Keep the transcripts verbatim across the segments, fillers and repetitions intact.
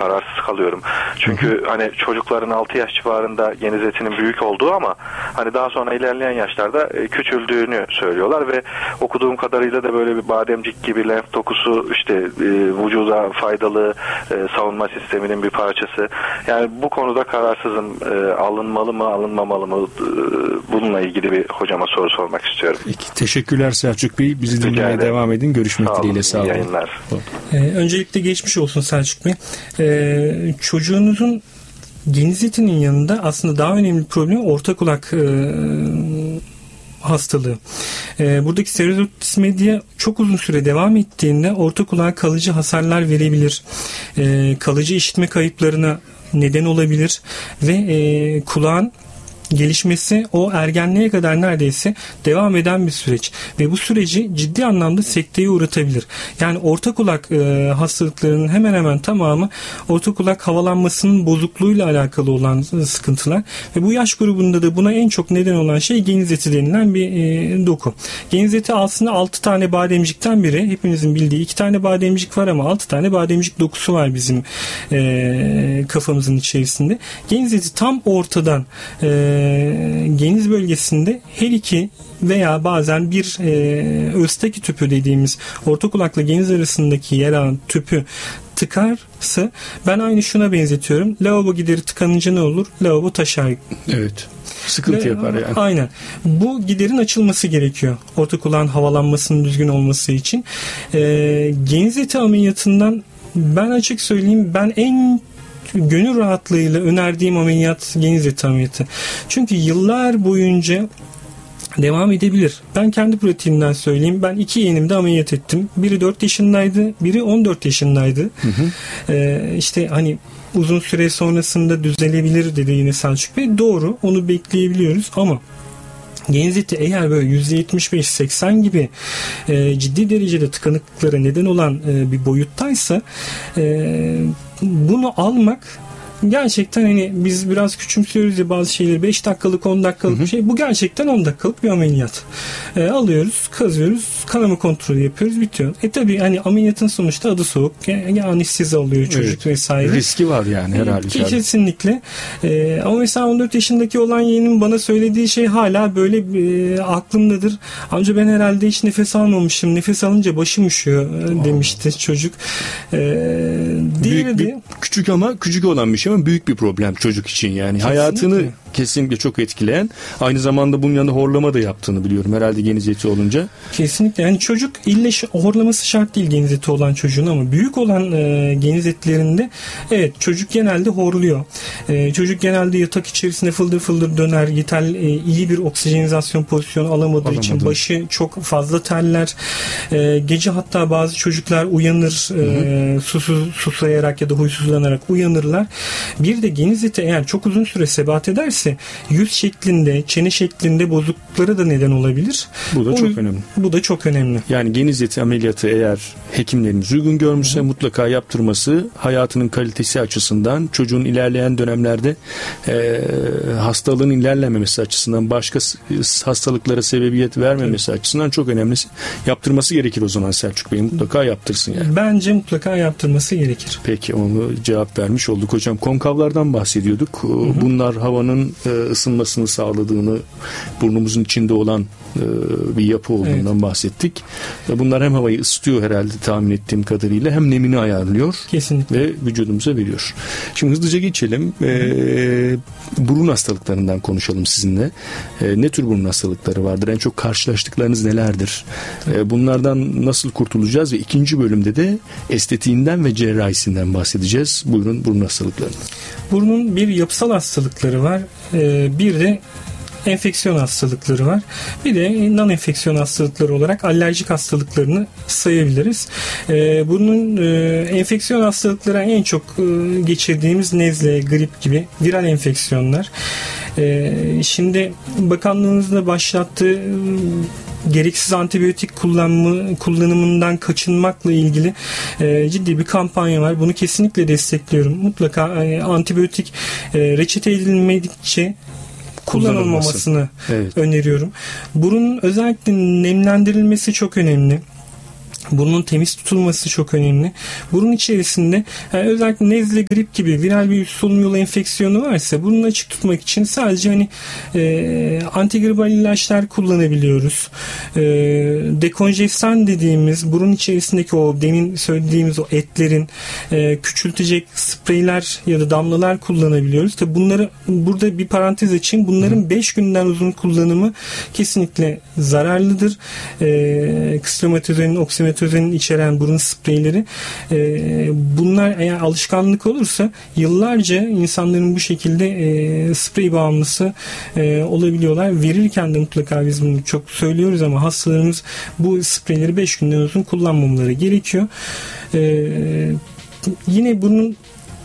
kararsız kalıyorum. Çünkü hı hı. hani çocukların altı yaş civarında geniz etinin büyük olduğu ama hani daha sonra ilerleyen yaşlarda e, küçüldüğünü söylüyorlar ve okuduğum kadarıyla da böyle bir bademcik gibi lenf dokusu işte e, vücuda faydalı, e, savunma sisteminin bir parçası. Yani bu konuda kararsızım. E, alınmalı mı, alınmamalı mı? E, bununla ilgili bir hocama soru sormak istiyorum. Peki, teşekkürler Selçuk Bey. Bizi dinlemeye devam edin. Görüşmek sağ dileğiyle. Sağ olun. Yayınlar. Ee, öncelikle geçmiş olsun Selçuk Bey. Ee, çocuğunuzun geniz etinin yanında aslında daha önemli bir problem orta kulak e, hastalığı. E, buradaki serototis media çok uzun süre devam ettiğinde orta kulağa kalıcı hasarlar verebilir. E, kalıcı işitme kayıplarına neden olabilir ve e, kulağın gelişmesi o ergenliğe kadar neredeyse devam eden bir süreç ve bu süreci ciddi anlamda sekteye uğratabilir. Yani orta kulak e, hastalıklarının hemen hemen tamamı orta kulak havalanmasının bozukluğuyla alakalı olan sıkıntılar ve bu yaş grubunda da buna en çok neden olan şey geniz eti denilen bir e, doku. Geniz eti aslında altı tane bademcikten biri. Hepinizin bildiği iki tane bademcik var ama altı tane bademcik dokusu var bizim e, kafamızın içerisinde. Geniz eti tam ortadan e, geniz bölgesinde her iki veya bazen bir e, östaki tüpü dediğimiz orta kulakla geniz arasındaki yer alan tüpü tıkarsa ben aynı şuna benzetiyorum. Lavabo gideri tıkanınca ne olur? Lavabo taşar. Evet. Sıkıntı yapar yani. Aynen. Bu giderin açılması gerekiyor. Orta kulağın havalanmasının düzgün olması için. E, geniz eti ameliyatından ben açık söyleyeyim ben en gönül rahatlığıyla önerdiğim ameliyat geniz eti ameliyatı. Çünkü yıllar boyunca devam edebilir. Ben kendi pratiğimden söyleyeyim. Ben iki yeğenimde ameliyat ettim. Biri dört yaşındaydı, biri on dört yaşındaydı. Hı hı. Ee, işte hani uzun süre sonrasında düzelebilir dedi yine Selçuk Bey. Doğru, onu bekleyebiliyoruz ama geniz eti eğer böyle yüzde yetmiş beş seksen gibi e, ciddi derecede tıkanıklıklara neden olan e, bir boyuttaysa e, bunu almak gerçekten hani biz biraz küçümsüyoruz ya bazı şeyleri beş dakikalık on dakikalık bir şey. Bu gerçekten on dakikalık bir ameliyat. E, alıyoruz, kazıyoruz, kanama kontrolü yapıyoruz, bitiyor. E tabi hani ameliyatın sonuçta adı soğuk. Yani anestezi alıyor çocuk evet. vesaire. Riski var yani herhalde. E, kesinlikle. E, ama mesela on dört yaşındaki olan yeğenim bana söylediği şey hala böyle e, aklımdadır. Amca ben herhalde hiç nefes almamışım. Nefes alınca başım üşüyor e, demişti çocuk. E, büyük, büyük, küçük ama küçük olan bir şey ama büyük bir problem çocuk için yani. Kesinlikle. Hayatını kesinlikle çok etkileyen, aynı zamanda bunun yanında horlama da yaptığını biliyorum herhalde geniz eti olunca. Kesinlikle. Yani çocuk ille horlaması şart değil geniz eti olan çocuğun ama büyük olan e, geniz etlerinde evet çocuk genelde horluyor. E, çocuk genelde yatak içerisinde fıldır fıldır döner. Yeterli e, iyi bir oksijenizasyon pozisyonu alamadığı Alamadım. için başı çok fazla terler. E, gece hatta bazı çocuklar uyanır e, susuz, susayarak ya da huysuzlanarak uyanırlar. Bir de geniz eti eğer çok uzun süre sebat ederse yüz şeklinde, çene şeklinde bozukluklara da neden olabilir. Bu da o, çok önemli. Bu da çok önemli. Yani geniz eti ameliyatı eğer hekimlerimiz uygun görmüşse Hı-hı. mutlaka yaptırması hayatının kalitesi açısından çocuğun ilerleyen dönemlerde e, hastalığın ilerlememesi açısından başka hastalıklara sebebiyet vermemesi Hı-hı. açısından çok önemli. Yaptırması gerekir o zaman Selçuk Bey. Mutlaka yaptırsın yani. Bence mutlaka yaptırması gerekir. Peki onu cevap vermiş olduk hocam. Konkavlardan bahsediyorduk. Hı-hı. Bunlar havanın ısınmasını sağladığını, burnumuzun içinde olan bir yapı olduğundan evet. bahsettik. Bunlar hem havayı ısıtıyor herhalde tahmin ettiğim kadarıyla hem nemini ayarlıyor. Kesinlikle. Ve vücudumuza veriyor. Şimdi hızlıca geçelim. Ee, burun hastalıklarından konuşalım sizinle. Ee, ne tür burun hastalıkları vardır? En çok karşılaştıklarınız nelerdir? Ee, bunlardan nasıl kurtulacağız? Ve ikinci bölümde de estetiğinden ve cerrahisinden bahsedeceğiz. Buyurun burun hastalıklarını. Burnun bir yapısal hastalıkları var. Ee, bir de enfeksiyon hastalıkları var. Bir de non-enfeksiyon hastalıkları olarak alerjik hastalıklarını sayabiliriz. Ee, bunun e, enfeksiyon hastalıkları en çok e, geçirdiğimiz nezle, grip gibi viral enfeksiyonlar. E, şimdi bakanlığımızda başlattığı e, gereksiz antibiyotik kullanımı, kullanımından kaçınmakla ilgili e, ciddi bir kampanya var. Bunu kesinlikle destekliyorum. Mutlaka e, antibiyotik e, reçete edilmedikçe kullanılmamasını evet. öneriyorum. Burunun özellikle nemlendirilmesi çok önemli. Burnun temiz tutulması çok önemli. Burun içerisinde yani özellikle nezle, grip gibi viral bir üst solunum yolu enfeksiyonu varsa burnunu açık tutmak için sadece hani e, antigribal ilaçlar kullanabiliyoruz. E, dekonjestan dediğimiz burun içerisindeki o demin söylediğimiz o etlerin e, küçültecek spreyler ya da damlalar kullanabiliyoruz. Tabi bunları burada bir parantez açayım. Bunların beş günden uzun kullanımı kesinlikle zararlıdır. E, kıstromatozolin, oksimetozolin içeren burun spreyleri e, bunlar eğer alışkanlık olursa yıllarca insanların bu şekilde e, sprey bağımlısı e, olabiliyorlar. Verirken de mutlaka biz bunu çok söylüyoruz ama hastalarımız bu spreyleri beş günden uzun kullanmamaları gerekiyor. E, yine bunun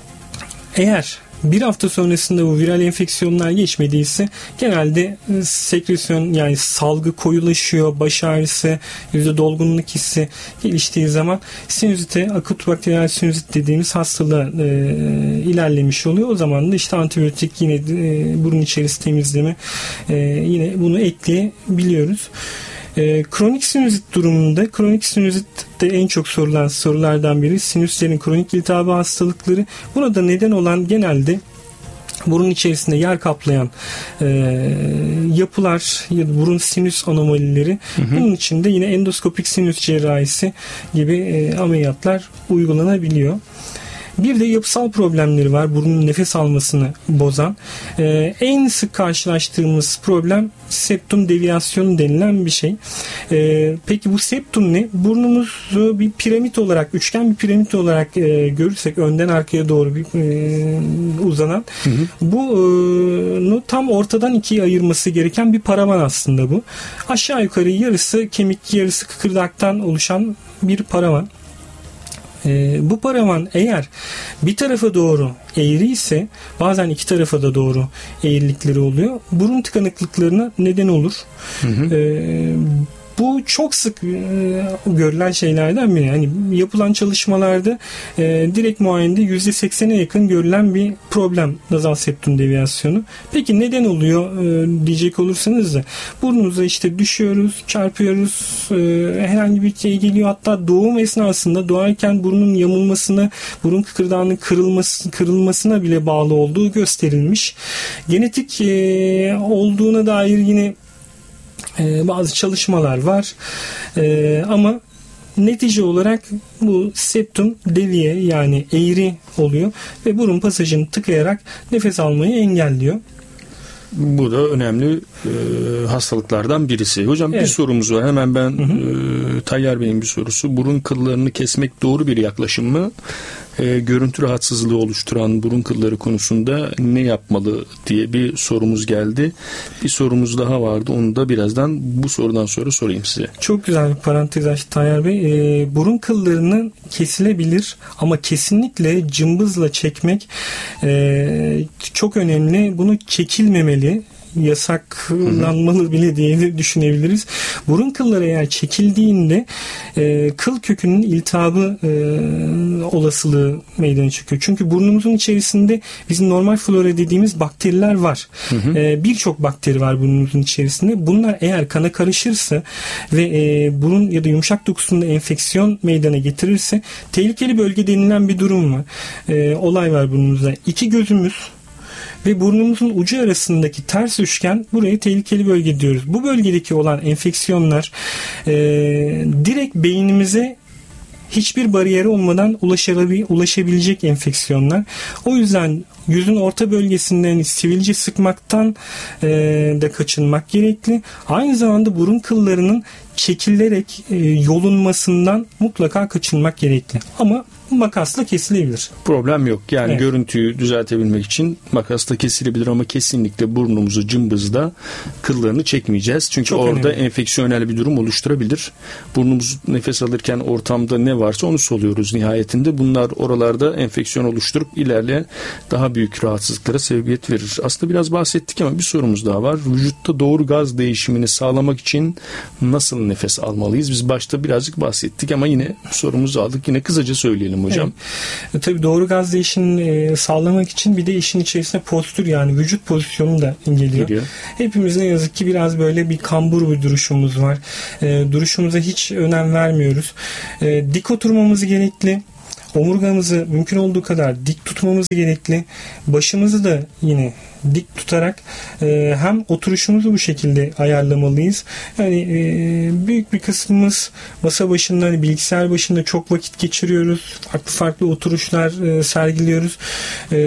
eğer bir hafta sonrasında bu viral enfeksiyonlar geçmediyse genelde sekresyon yani salgı koyulaşıyor, baş ağrısı, yüzde dolgunluk hissi geliştiği zaman sinüzite, akut bakteriyel sinüzit dediğimiz hastalığa e, ilerlemiş oluyor. O zaman da işte antibiyotik yine e, burun içerisi temizleme e, yine bunu ekleyebiliyoruz. E, kronik sinüzit durumunda, kronik sinüzit de en çok sorulan sorulardan biri sinüslerin kronik iltihabı hastalıkları. Buna da neden olan genelde burun içerisinde yer kaplayan e, yapılar ya da burun sinüs anomalileri. Hı hı. Bunun içinde yine endoskopik sinüs cerrahisi gibi e, ameliyatlar uygulanabiliyor. Bir de yapısal problemleri var. Burunun nefes almasını bozan. Ee, en sık karşılaştığımız problem septum deviasyonu denilen bir şey. Ee, peki bu septum ne? Burnumuzu bir piramit olarak, üçgen bir piramit olarak e, görürsek önden arkaya doğru bir e, uzanan hı hı. bunu tam ortadan ikiye ayırması gereken bir paravan aslında bu. Aşağı yukarı yarısı kemik, yarısı kıkırdaktan oluşan bir paravan. Ee, bu paravan eğer bir tarafa doğru eğri ise bazen iki tarafa da doğru eğrilikleri oluyor. Burun tıkanıklıklarına neden olur. Hı hı. Ee, Bu çok sık e, görülen şeylerden biri. Yani yapılan çalışmalarda e, direkt muayenede yüzde seksene yakın görülen bir problem nazal septum deviasyonu. Peki neden oluyor e, diyecek olursanız da burnumuza işte düşüyoruz, çarpıyoruz, e, herhangi bir şey geliyor. Hatta doğum esnasında doğarken burnun yamulmasına, burun kıkırdağının kırılması, kırılmasına bile bağlı olduğu gösterilmiş. Genetik e, olduğuna dair yine Ee, bazı çalışmalar var ee, ama netice olarak bu septum deviye yani eğri oluyor ve burun pasajını tıkayarak nefes almayı engelliyor. Bu da önemli e, hastalıklardan birisi. Hocam evet. Bir sorumuz var. Hemen ben hı hı. E, Tayyar Bey'in bir sorusu. Burun kıllarını kesmek doğru bir yaklaşım mı? E, görüntü rahatsızlığı oluşturan burun kılları konusunda ne yapmalı diye bir sorumuz geldi. Bir sorumuz daha vardı. Onu da birazdan bu sorudan sonra sorayım size. Çok güzel bir parantez açtı Tayyar Bey. E, burun kıllarını kesilebilir ama kesinlikle cımbızla çekmek e, çok önemli. Bunu çekilmemeli. Yasaklanmalı bile diye düşünebiliriz. Burun kılları eğer çekildiğinde e, kıl kökünün iltihabı e, olasılığı meydana çıkıyor. Çünkü burnumuzun içerisinde bizim normal flora dediğimiz bakteriler var. Hı hı. E, birçok bakteri var burnumuzun içerisinde. Bunlar eğer kana karışırsa ve e, burun ya da yumuşak dokusunda enfeksiyon meydana getirirse tehlikeli bölge denilen bir durum var. E, olay var burnumuzda. İki gözümüz ve burnumuzun ucu arasındaki ters üçgen buraya tehlikeli bölge diyoruz. Bu bölgedeki olan enfeksiyonlar e, direkt beynimize hiçbir bariyeri olmadan ulaşabilecek enfeksiyonlar. O yüzden yüzün orta bölgesinden sivilce sıkmaktan e, da kaçınmak gerekli. Aynı zamanda burun kıllarının çekilerek e, yolunmasından mutlaka kaçınmak gerekli. Ama makasla kesilebilir. Problem yok. Yani evet. Görüntüyü düzeltebilmek için makasla kesilebilir ama kesinlikle burnumuzu cımbızda kıllarını çekmeyeceğiz. Çünkü çok orada önemli. Enfeksiyonel bir durum oluşturabilir. Burnumuz nefes alırken ortamda ne varsa onu soluyoruz nihayetinde. Bunlar oralarda enfeksiyon oluşturup ilerleyen daha büyük rahatsızlıklara sebebiyet verir. Aslında biraz bahsettik ama bir sorumuz daha var. Vücutta doğru gaz değişimini sağlamak için nasıl nefes almalıyız? Biz başta birazcık bahsettik ama yine sorumuzu aldık. Yine kısaca söyleyelim diyelim hocam. Evet. E, tabii doğru gaz değişimini e, sağlamak için bir de işin içerisine postür, yani vücut pozisyonu da geliyor. geliyor. Hepimiz ne yazık ki biraz böyle bir kambur bir duruşumuz var. E, duruşumuza hiç önem vermiyoruz. E, dik oturmamız gerekli. Omurgamızı mümkün olduğu kadar dik tutmamız gerekli. Başımızı da yine dik tutarak e, hem oturuşumuzu bu şekilde ayarlamalıyız. Yani e, büyük bir kısmımız masa başında, hani bilgisayar başında çok vakit geçiriyoruz. Farklı farklı oturuşlar e, sergiliyoruz. E,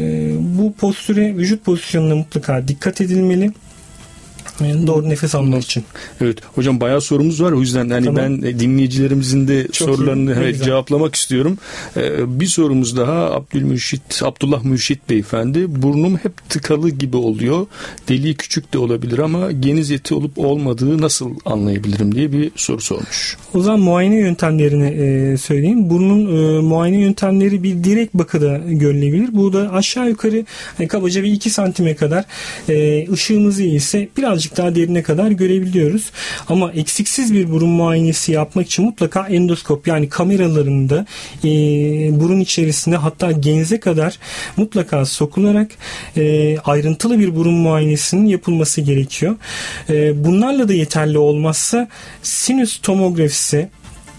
bu postüre, vücut pozisyonuna mutlaka dikkat edilmeli. Yani doğru nefes almak için. Evet hocam, bayağı sorumuz var, o yüzden yani tamam. Ben dinleyicilerimizin de çok sorularını iyi, evet, cevaplamak istiyorum. Ee, bir sorumuz daha Abdülmürşit Abdullah Mürşit Beyefendi, burnum hep tıkalı gibi oluyor. Deliği küçük de olabilir ama geniz eti olup olmadığı nasıl anlayabilirim diye bir soru sormuş. O zaman muayene yöntemlerini e, söyleyeyim. Burnun e, muayene yöntemleri bir direkt bakıda görülebilir. Bu da aşağı yukarı hani kabaca bir iki santime kadar e, ışığımız iyi ise birazcık daha derine kadar görebiliyoruz. Ama eksiksiz bir burun muayenesi yapmak için mutlaka endoskop, yani kameralarında e, burun içerisinde hatta genze kadar mutlaka sokularak e, ayrıntılı bir burun muayenesinin yapılması gerekiyor. E, bunlarla da yeterli olmazsa sinüs tomografisi,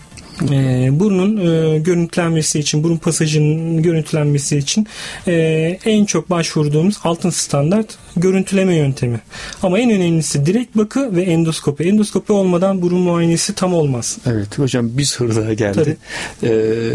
E, burnun e, görüntülenmesi için, burun pasajının görüntülenmesi için e, en çok başvurduğumuz altın standart görüntüleme yöntemi. Ama en önemlisi direkt bakı ve endoskopi. Endoskopi olmadan burun muayenesi tam olmaz. Evet hocam, bir soru daha geldi. E,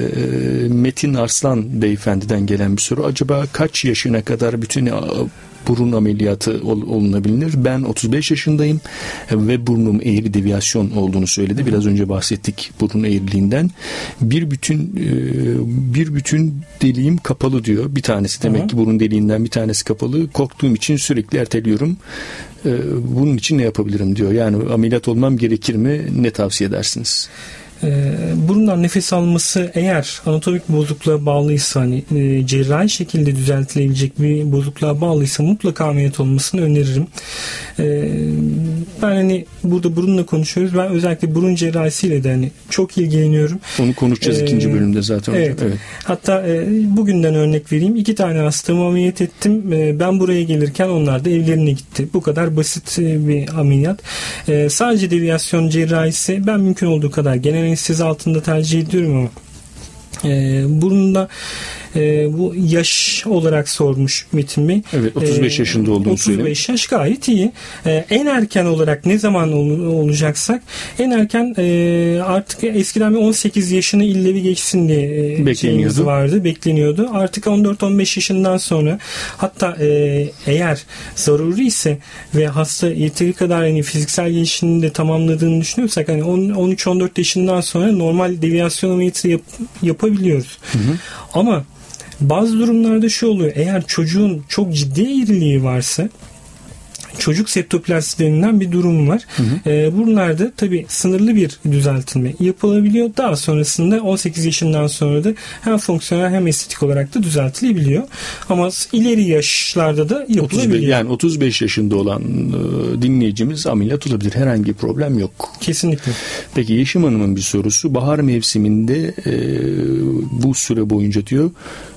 Metin Arslan Beyefendi'den gelen bir soru. Acaba kaç yaşına kadar bütün burun ameliyatı olunabilir? Ben otuz beş yaşındayım ve burnum eğri, deviyasyon olduğunu söyledi. Biraz önce bahsettik burun eğriliğinden. Bir bütün bir bütün deliğim kapalı diyor. Bir tanesi demek Hı-hı. ki burun deliğinden bir tanesi kapalı. Korktuğum için sürekli erteliyorum. Bunun için ne yapabilirim diyor. Yani ameliyat olmam gerekir mi? Ne tavsiye edersiniz? Burundan nefes alması eğer anatomik bozukluğa bağlıysa, hani e, cerrahi şekilde düzeltilebilecek bir bozukluğa bağlıysa mutlaka ameliyat olmasını öneririm. E, ben hani burada burunla konuşuyoruz. Ben özellikle burun cerrahisiyle de hani çok ilgileniyorum. Onu konuşacağız e, ikinci bölümde zaten. Evet. evet. Hatta e, bugünden örnek vereyim. İki tane hastamı ameliyat ettim. E, ben buraya gelirken onlar da evlerine gitti. Bu kadar basit e, bir ameliyat. E, sadece deviyasyon cerrahisi ben mümkün olduğu kadar genel anestezi altında tercih ediyorum ama e, burnunda e, bu yaş olarak sormuş Metin Bey. Evet, otuz beş yaşında olduğunu söyleyeyim. otuz beş yaş gayet iyi. E, en erken olarak ne zaman ol, olacaksak en erken e, artık eskiden bir on sekiz yaşını ille bir geçsin diye e, şeyimiz vardı. Bekleniyordu. Artık on dört on beş yaşından sonra, hatta e, eğer zaruri ise ve hasta yeteri kadar hani fiziksel gelişimini de tamamladığını düşünüyorsak hani on üç on dört yaşından sonra normal deviyasyon ameliyatı yap, yapabiliyoruz. Hı hı. Ama bazı durumlarda şu oluyor. Eğer çocuğun çok ciddi eğriliği varsa, çocuk septoplasti denilen bir durum var. Hı hı. Ee, bunlarda tabii sınırlı bir düzeltilme yapılabiliyor. Daha sonrasında on sekiz yaşından sonra da hem fonksiyonel hem estetik olarak da düzeltilebiliyor. Ama ileri yaşlarda da yapılabiliyor. otuz beş, yani otuz beş yaşında olan e, dinleyicimiz ameliyat olabilir. Herhangi bir problem yok. Kesinlikle. Peki Yeşim Hanım'ın bir sorusu. Bahar mevsiminde e, bu süre boyunca diyor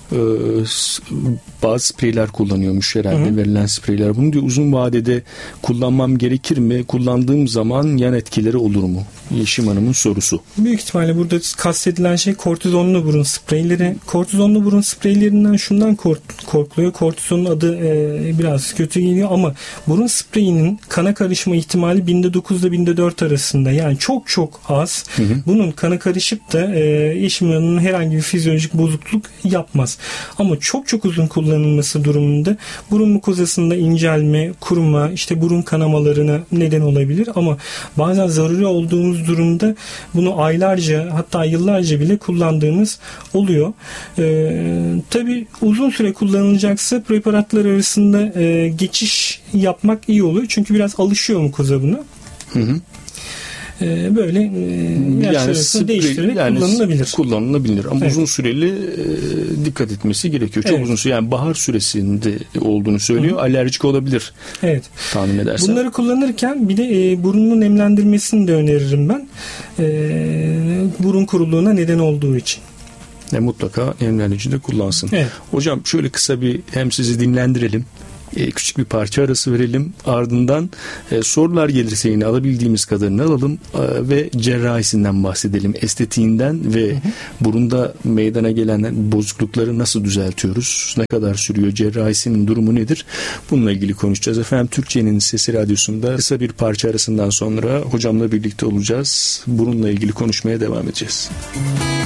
bazı spreyler kullanıyormuş herhalde, hı hı. verilen spreyler. Bunu diyor uzun vadede kullanmam gerekir mi? Kullandığım zaman yan etkileri olur mu? Yeşim Hanım'ın sorusu. Büyük ihtimalle burada kastedilen şey kortizonlu burun spreyleri. Kortizonlu burun spreylerinden şundan kork- korkuluyor. Kortizonun adı e, biraz kötü geliyor ama burun spreyinin kana karışma ihtimali binde dokuz ile binde dört arasında. Yani çok çok az. Hı hı. Bunun kana karışıp da e, Yeşim Hanım'ın herhangi bir fizyolojik bozukluk yapmaz. Ama çok çok uzun kullanılması durumunda burun mukozasında incelme, kuruma, işte burun kanamalarına neden olabilir ama bazen zaruri olduğumuz durumda bunu aylarca hatta yıllarca bile kullandığımız oluyor. Ee, tabii uzun süre kullanılacaksa preparatlar arasında e, geçiş yapmak iyi oluyor. Çünkü biraz alışıyor mukoza buna. Hı hı. Böyle yaş yani arası değiştirerek yani kullanılabilir. Kullanılabilir ama evet. uzun süreli e, dikkat etmesi gerekiyor. Çok evet. uzun süre, yani bahar süresinde olduğunu söylüyor. Hı. Alerjik olabilir. Evet. Tahmin edersen. Bunları kullanırken bir de e, burnunu nemlendirmesini de öneririm ben. E, burun kuruluğuna neden olduğu için. e, mutlaka nemlendirici de kullansın. Evet. Hocam şöyle kısa bir hem sizi dinlendirelim. E, küçük bir parça arası verelim. Ardından e, sorular gelirse yine alabildiğimiz kadarını alalım e, ve cerrahisinden bahsedelim. Estetiğinden ve hı hı. burunda meydana gelen bozuklukları nasıl düzeltiyoruz? Ne kadar sürüyor? Cerrahisinin durumu nedir? Bununla ilgili konuşacağız. Efendim Türkçenin Sesi Radyosu'nda kısa bir parça arasından sonra hocamla birlikte olacağız. Bununla ilgili konuşmaya devam edeceğiz.